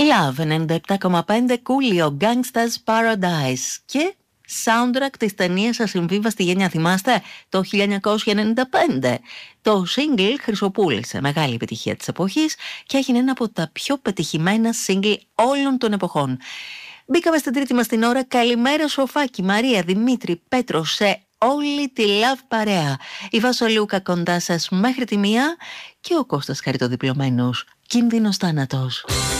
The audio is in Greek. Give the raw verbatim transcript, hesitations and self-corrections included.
Love ενενήντα επτά κόμμα πέντε, Coolio, Gangsta's Paradise και soundtrack της ταινίας Ασυμβίβαστη γενιά. Θυμάστε, το χίλια εννιακόσια ενενήντα πέντε. Το single χρυσοπούλησε μεγάλη επιτυχία της εποχής και έγινε ένα από τα πιο πετυχημένα single όλων των εποχών. Μπήκαμε στην τρίτη μας την ώρα. Καλημέρα Σοφάκη, Μαρία, Δημήτρη, Πέτρο, σε όλη τη Love παρέα. Η Βασολούκα κοντά σας μέχρι τη μία και ο Κώστας Χαριτοδιπλωμένος. Κίνδυνος θάνατος.